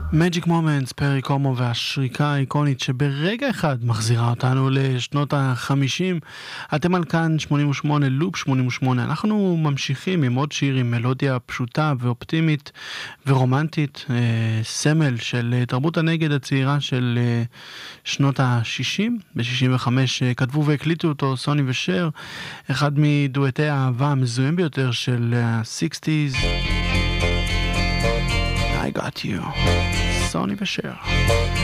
Magic Moments, פרי קומו והשריקה האיקונית שברגע אחד מחזירה אותנו לשנות ה-50. אתם על כאן 88, לופ 88. אנחנו ממשיכים עם עוד שיר עם מלודיה פשוטה ואופטימית ורומנטית, סמל של תרבות הנגד הצעירה של שנות ה-60. ב-65 כתבו והקליטו אותו סוני ושר, אחד מדואטי האהבה המזוהים ביותר של ה-60s. I got you. סוני ושר.